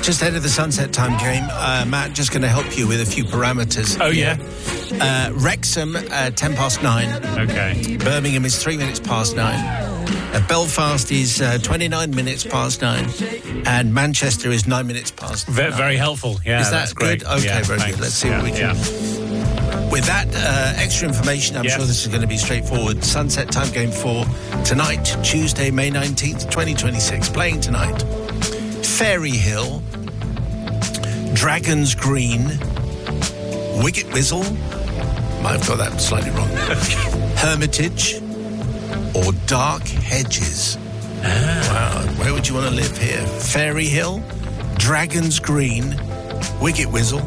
Just ahead of the sunset time game, Matt, just going to help you with a few parameters. Oh, yeah? Wrexham, 9:10. Okay. Birmingham is 3 minutes past 9. Belfast is 29 minutes past 9. And Manchester is 9 minutes past 9. Very helpful. Yeah, is that that's great. Good? Okay, yeah, very thanks. good. Let's see what we can... With that extra information, I'm sure this is going to be straightforward. Sunset time game for tonight, Tuesday, May 19th, 2026. Playing tonight, Fairy Hill, Dragon's Green, Wicket Whistle, might have got that slightly wrong, Hermitage, or Dark Hedges. Wow, where would you want to live here? Fairy Hill, Dragon's Green, Wicket Whistle,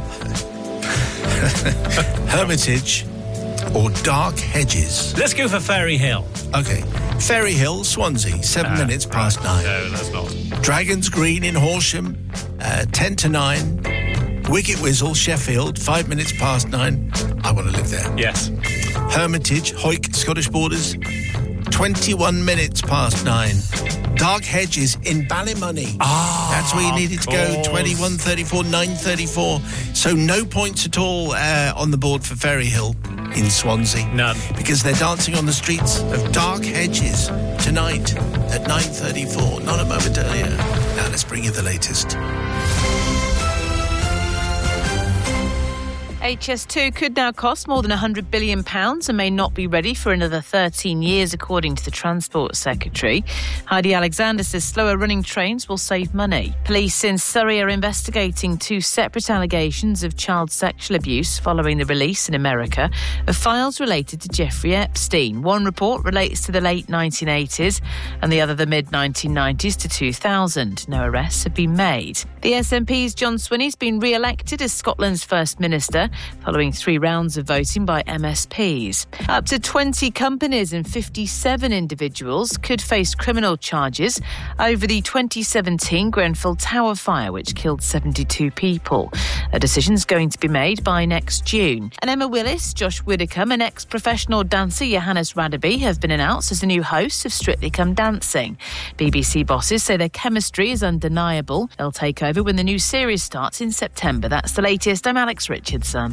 Hermitage, or Dark Hedges? Let's go for Fairy Hill. Okay. Fairy Hill, Swansea, 7 minutes past 9. No, that's not. Dragon's Green in Horsham, 10 to 9. Wicket Whistle, Sheffield, 5 minutes past 9. I want to live there. Yes. Hermitage, Hoyk, Scottish Borders, 21 minutes past 9. Dark Hedges in Ballymoney. That's where you needed to go. 21:34, 9:34. So no points at all on the board for Fairy Hill in Swansea. None. Because they're dancing on the streets of Dark Hedges tonight at 9:34. Not a moment earlier. Now let's bring you the latest. HS2 could now cost more than £100 billion and may not be ready for another 13 years, according to the Transport Secretary. Heidi Alexander says slower running trains will save money. Police in Surrey are investigating 2 separate allegations of child sexual abuse following the release in America of files related to Jeffrey Epstein. One report relates to the late 1980s and the other the mid-1990s to 2000. No arrests have been made. The SNP's John Swinney's been re-elected as Scotland's First Minister following 3 rounds of voting by MSPs. Up to 20 companies and 57 individuals could face criminal charges over the 2017 Grenfell Tower fire, which killed 72 people. A decision's going to be made by next June. And Emma Willis, Josh Widdicombe and ex-professional dancer Johannes Radaby have been announced as the new hosts of Strictly Come Dancing. BBC bosses say their chemistry is undeniable. They'll take over when the new series starts in September. That's the latest. I'm Alex Richardson.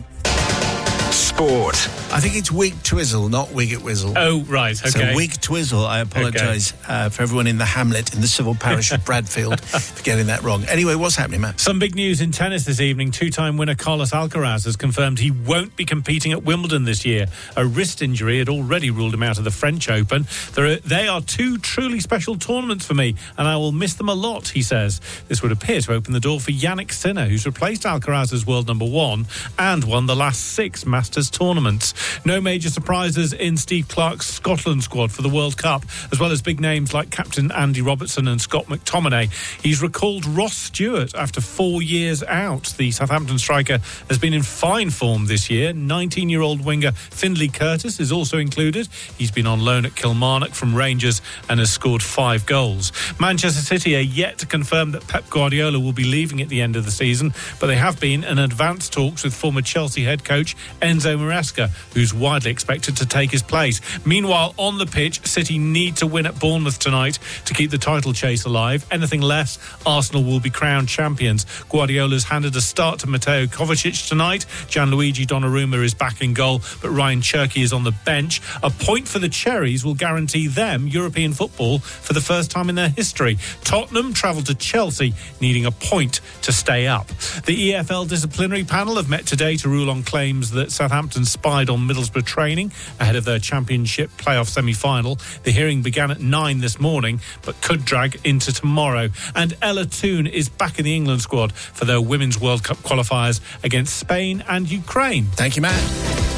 Sport. I think it's Wig Twizzle, not Wicket Whistle. Oh, right, okay. So Wig Twizzle, I apologise for everyone in the hamlet in the civil parish of Bradfield for getting that wrong. Anyway, what's happening, Matt? Some big news in tennis this evening. 2-time winner Carlos Alcaraz has confirmed he won't be competing at Wimbledon this year. A wrist injury had already ruled him out of the French Open. They are 2 truly special tournaments for me, and I will miss them a lot, he says. This would appear to open the door for Yannick Sinner, who's replaced Alcaraz as world number 1 and won the last 6 Masters tournaments. No major surprises in Steve Clarke's Scotland squad for the World Cup, as well as big names like captain Andy Robertson and Scott McTominay. He's recalled Ross Stewart after 4 years out. The Southampton striker has been in fine form this year. 19-year-old winger Findlay Curtis is also included. He's been on loan at Kilmarnock from Rangers and has scored 5 goals. Manchester City are yet to confirm that Pep Guardiola will be leaving at the end of the season, but they have been in advanced talks with former Chelsea head coach Enzo Maresca, who's widely expected to take his place. Meanwhile, on the pitch, City need to win at Bournemouth tonight to keep the title chase alive. Anything less, Arsenal will be crowned champions. Guardiola's handed a start to Mateo Kovacic tonight. Gianluigi Donnarumma is back in goal, but Ryan Cherki is on the bench. A point for the Cherries will guarantee them European football for the first time in their history. Tottenham travel to Chelsea, needing a point to stay up. The EFL disciplinary panel have met today to rule on claims that Southampton spied on Middlesbrough training ahead of their Championship playoff semi-final. The hearing began at 9 this morning, but could drag into tomorrow. And Ella Toone is back in the England squad for their Women's World Cup qualifiers against Spain and Ukraine. Thank you, Matt.